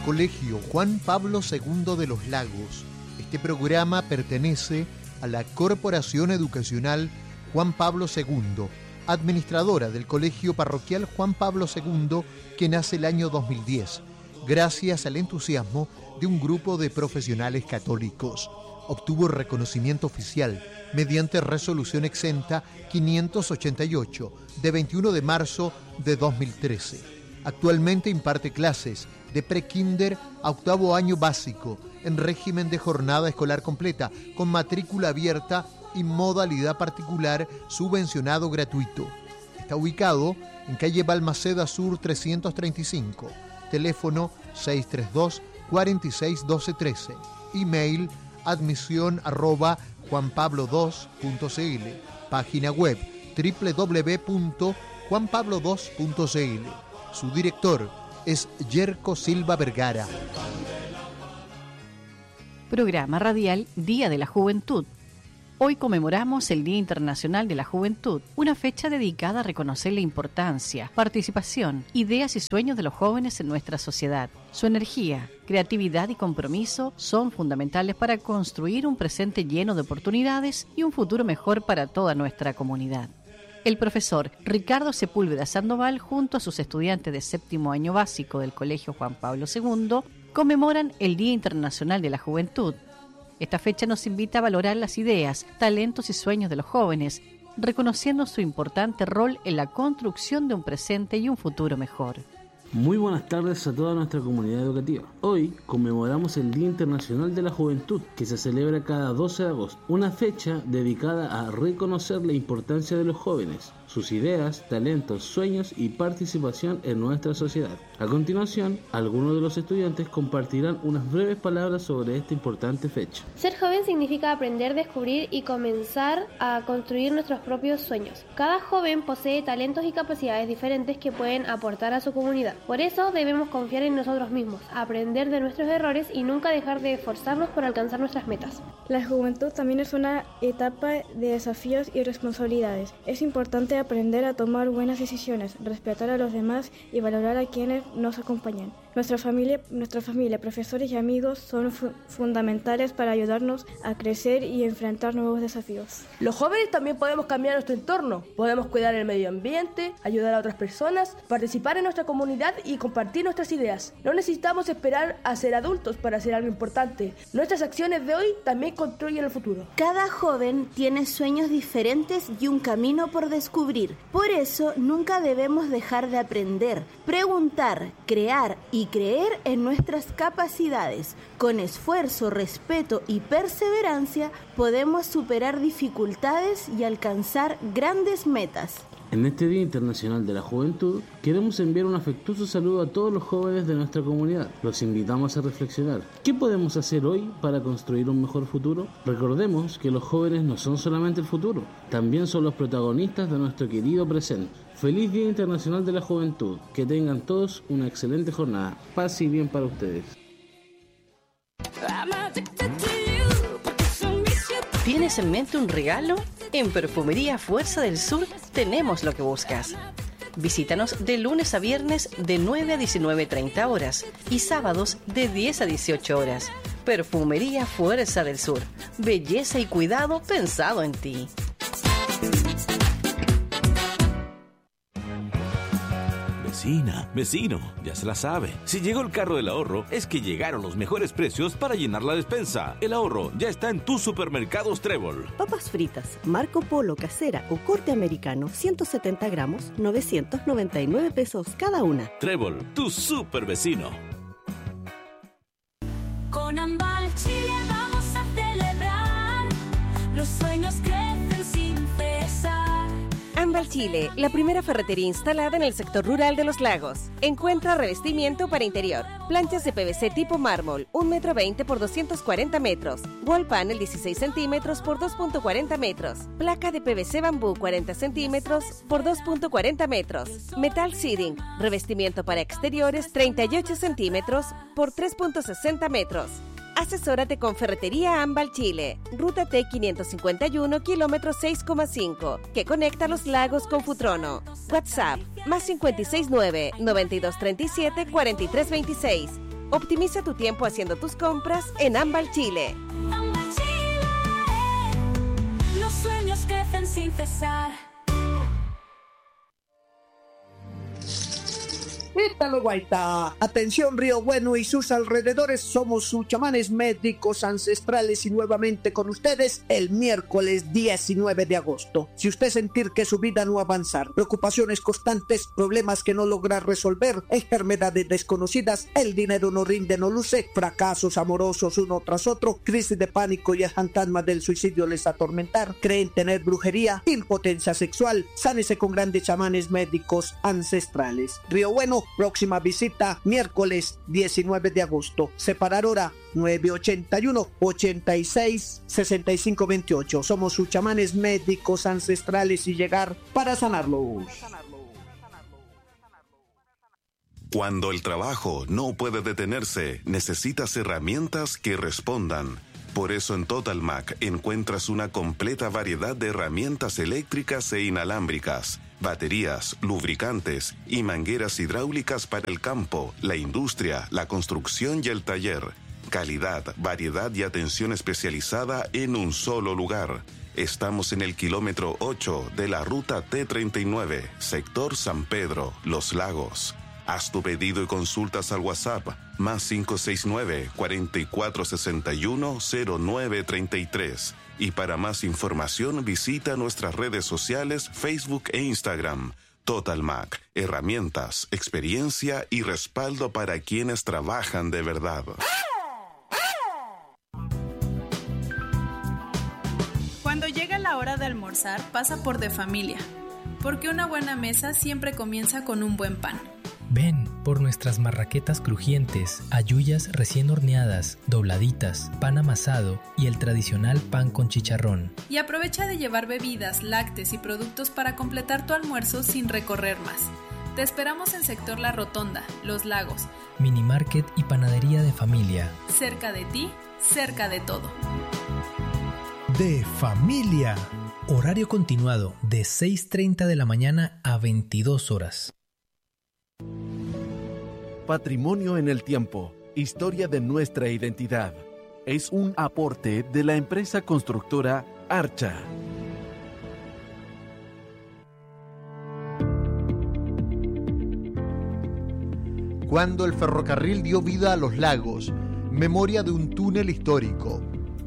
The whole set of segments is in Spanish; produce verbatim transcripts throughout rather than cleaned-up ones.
Colegio Juan Pablo segundo de Los Lagos. Este programa pertenece a la Corporación Educacional Juan Pablo segundo, administradora del Colegio Parroquial Juan Pablo segundo, que nace el año dos mil diez, gracias al entusiasmo de un grupo de profesionales católicos. Obtuvo reconocimiento oficial mediante resolución exenta quinientos ochenta y ocho de veintiuno de marzo de dos mil trece. Actualmente imparte clases de prekinder a octavo año básico en régimen de jornada escolar completa con matrícula abierta y modalidad particular subvencionado gratuito. Está ubicado en calle Balmaceda Sur trescientos treinta y cinco, teléfono seis tres dos, cuatro seis, uno dos uno tres, email admisión arroba juan pablo dos punto c l, página web doble u doble u doble u punto juan pablo dos punto c l. Su director es Yerko Silva Vergara. Programa radial Día de la Juventud. Hoy conmemoramos el Día Internacional de la Juventud, una fecha dedicada a reconocer la importancia, participación, ideas y sueños de los jóvenes en nuestra sociedad. Su energía, creatividad y compromiso son fundamentales para construir un presente lleno de oportunidades y un futuro mejor para toda nuestra comunidad. El profesor Ricardo Sepúlveda Sandoval, junto a sus estudiantes de séptimo año básico del Colegio Juan Pablo segundo, conmemoran el Día Internacional de la Juventud. Esta fecha nos invita a valorar las ideas, talentos y sueños de los jóvenes, reconociendo su importante rol en la construcción de un presente y un futuro mejor. Muy buenas tardes a toda nuestra comunidad educativa. Hoy conmemoramos el Día Internacional de la Juventud, que se celebra cada doce de agosto, una fecha dedicada a reconocer la importancia de los jóvenes, sus ideas, talentos, sueños y participación en nuestra sociedad. A continuación, algunos de los estudiantes compartirán unas breves palabras sobre esta importante fecha. Ser joven significa aprender, descubrir y comenzar a construir nuestros propios sueños. Cada joven posee talentos y capacidades diferentes que pueden aportar a su comunidad. Por eso debemos confiar en nosotros mismos, aprender de nuestros errores y nunca dejar de esforzarnos por alcanzar nuestras metas. La juventud también es una etapa de desafíos y responsabilidades. Es importante aprender a tomar buenas decisiones, respetar a los demás y valorar a quienes nos acompañan. Nuestra familia, nuestra familia, profesores y amigos son fu- fundamentales para ayudarnos a crecer y enfrentar nuevos desafíos. Los jóvenes también podemos cambiar nuestro entorno, podemos cuidar el medio ambiente, ayudar a otras personas, participar en nuestra comunidad y compartir nuestras ideas. No necesitamos esperar a ser adultos para hacer algo importante. Nuestras acciones de hoy también construyen el futuro. Cada joven tiene sueños diferentes y un camino por descubrir. Por eso nunca debemos dejar de aprender, preguntar, crear y creer en nuestras capacidades. Con esfuerzo, respeto y perseverancia podemos superar dificultades y alcanzar grandes metas. En este Día Internacional de la Juventud, queremos enviar un afectuoso saludo a todos los jóvenes de nuestra comunidad. Los invitamos a reflexionar. ¿Qué podemos hacer hoy para construir un mejor futuro? Recordemos que los jóvenes no son solamente el futuro, también son los protagonistas de nuestro querido presente. Feliz Día Internacional de la Juventud. Que tengan todos una excelente jornada. Paz y bien para ustedes. ¿Tienes en mente un regalo? En Perfumería Fuerza del Sur tenemos lo que buscas. Visítanos de lunes a viernes de nueve a diecinueve treinta horas y sábados de diez a dieciocho horas. Perfumería Fuerza del Sur. Belleza y cuidado pensado en ti. Vecina, vecino, ya se la sabe. Si llegó el carro del ahorro, es que llegaron los mejores precios para llenar la despensa. El ahorro ya está en tus supermercados Trébol. Papas fritas, Marco Polo, casera o corte americano, ciento setenta gramos, novecientos noventa y nueve pesos cada una. Trébol, tu super vecino. Con Ambal Chile vamos a celebrar, los sueños crecen sin cesar. Ambal Chile, la primera ferretería instalada en el sector rural de Los Lagos. Encuentra revestimiento para interior, planchas de P V C tipo mármol, un metro veinte por doscientos cuarenta metros, wall panel dieciséis centímetros por dos punto cuarenta metros, placa de P V C bambú cuarenta centímetros por dos punto cuarenta metros, metal seating, revestimiento para exteriores treinta y ocho centímetros por tres punto sesenta metros. Asesórate con Ferretería Ambal Chile, Ruta T quinientos cincuenta y uno, kilómetro seis coma cinco, que conecta Los Lagos con Futrono. WhatsApp, más cincuenta y seis nueve, noventa y dos treinta y siete, cuarenta y tres veintiséis. Optimiza tu tiempo haciendo tus compras en Ámbar Chile. Ámbar Chile, los sueños crecen sin cesar. ¡Ítalo, guaita! Atención, Río Bueno y sus alrededores, somos sus chamanes médicos ancestrales y nuevamente con ustedes el miércoles diecinueve de agosto. Si usted sentir que su vida no avanza, preocupaciones constantes, problemas que no logra resolver, enfermedades desconocidas, el dinero no rinde, no luce, fracasos amorosos uno tras otro, crisis de pánico y el fantasma del suicidio les atormentar, creen tener brujería, impotencia sexual, sánese con grandes chamanes médicos ancestrales. Río Bueno, próxima visita miércoles diecinueve de agosto. Separar hora nueve ochenta y uno, ochenta y seis, sesenta y cinco veintiocho. Somos sus chamanes médicos ancestrales y llegar para sanarlos. Cuando el trabajo no puede detenerse, necesitas herramientas que respondan. Por eso en Totalmac encuentras una completa variedad de herramientas eléctricas e inalámbricas, baterías, lubricantes y mangueras hidráulicas para el campo, la industria, la construcción y el taller. Calidad, variedad y atención especializada en un solo lugar. Estamos en el kilómetro ocho de la ruta T treinta y nueve, sector San Pedro, Los Lagos. Haz tu pedido y consultas al WhatsApp más cinco seis nueve, cuatro cuatro seis uno, cero nueve tres tres. Y para más información visita nuestras redes sociales Facebook e Instagram. Totalmac, herramientas, experiencia y respaldo para quienes trabajan de verdad. Cuando llega la hora de almorzar, pasa por De Familia, porque una buena mesa siempre comienza con un buen pan. Ven por nuestras marraquetas crujientes, halluyas recién horneadas, dobladitas, pan amasado y el tradicional pan con chicharrón. Y aprovecha de llevar bebidas, lácteos y productos para completar tu almuerzo sin recorrer más. Te esperamos en sector La Rotonda, Los Lagos. Mini Market y panadería De Familia. Cerca de ti, cerca de todo. De Familia. Horario continuado de seis treinta de la mañana a veintidós horas. Patrimonio en el tiempo, historia de nuestra identidad. Es un aporte de la empresa constructora Archa. Cuando el ferrocarril dio vida a Los Lagos, memoria de un túnel histórico.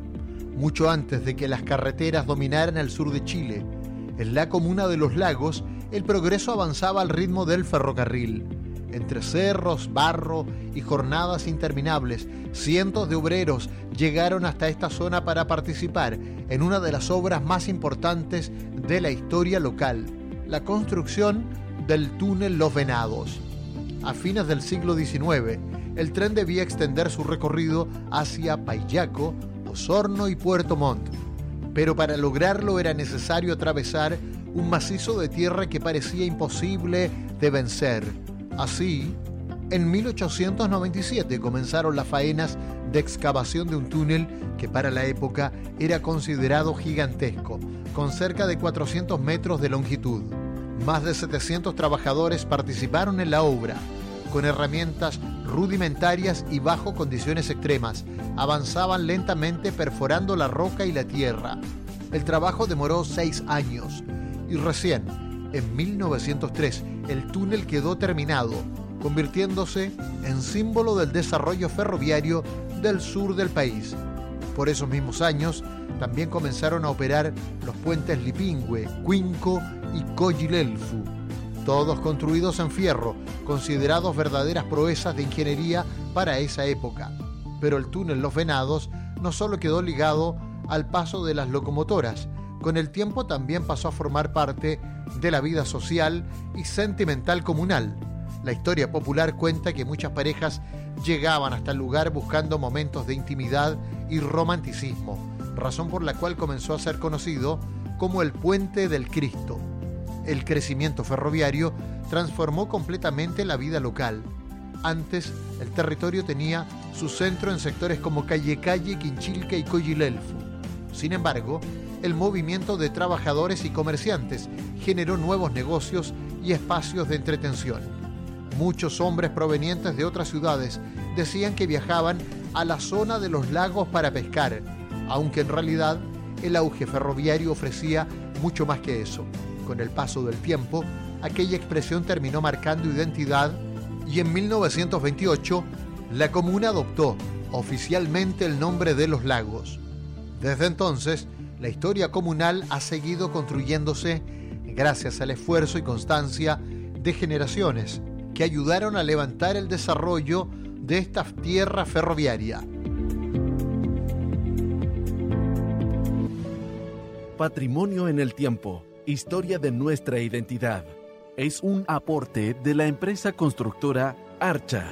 Mucho antes de que las carreteras dominaran el sur de Chile, en la comuna de Los Lagos, el progreso avanzaba al ritmo del ferrocarril. Entre cerros, barro y jornadas interminables, cientos de obreros llegaron hasta esta zona para participar en una de las obras más importantes de la historia local, la construcción del túnel Los Venados. A fines del siglo diecinueve, el tren debía extender su recorrido hacia Payaco, Osorno y Puerto Montt, pero para lograrlo era necesario atravesar un macizo de tierra que parecía imposible de vencer. Así, en mil ochocientos noventa y siete comenzaron las faenas de excavación de un túnel que para la época era considerado gigantesco, con cerca de cuatrocientos metros de longitud. Más de setecientos trabajadores participaron en la obra. Con herramientas rudimentarias y bajo condiciones extremas, avanzaban lentamente perforando la roca y la tierra. El trabajo demoró seis años y recién, en mil novecientos tres, el túnel quedó terminado, convirtiéndose en símbolo del desarrollo ferroviario del sur del país. Por esos mismos años, también comenzaron a operar los puentes Lipingüe, Cuinco y Coyilelfu, todos construidos en fierro, considerados verdaderas proezas de ingeniería para esa época. Pero el túnel Los Venados no solo quedó ligado al paso de las locomotoras, con el tiempo también pasó a formar parte de la vida social y sentimental comunal. La historia popular cuenta que muchas parejas llegaban hasta el lugar buscando momentos de intimidad y romanticismo, razón por la cual comenzó a ser conocido como el Puente del Cristo. El crecimiento ferroviario transformó completamente la vida local. Antes, el territorio tenía su centro en sectores como Calle-Calle, Quinchilca y Coyilelfu. Sin embargo, el movimiento de trabajadores y comerciantes generó nuevos negocios y espacios de entretención. Muchos hombres provenientes de otras ciudades decían que viajaban a la zona de los lagos para pescar, aunque en realidad el auge ferroviario ofrecía mucho más que eso. Con el paso del tiempo, aquella expresión terminó marcando identidad y en mil novecientos veintiocho la comuna adoptó oficialmente el nombre de Los Lagos. Desde entonces, la historia comunal ha seguido construyéndose gracias al esfuerzo y constancia de generaciones que ayudaron a levantar el desarrollo de esta tierra ferroviaria. Patrimonio en el tiempo, historia de nuestra identidad. Es un aporte de la empresa constructora Archa.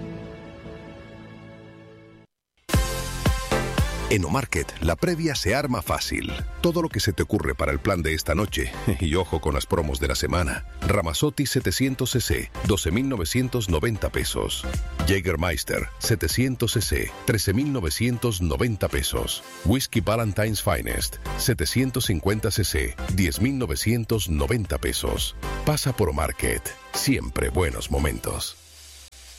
En Omarket, la previa se arma fácil. Todo lo que se te ocurre para el plan de esta noche. Y ojo con las promos de la semana. Ramazotti setecientos cc, doce mil novecientos noventa pesos. Jägermeister setecientos cc, trece mil novecientos noventa pesos. Whisky Valentine's Finest setecientos cincuenta cc, diez mil novecientos noventa pesos. Pasa por Omarket. Siempre buenos momentos.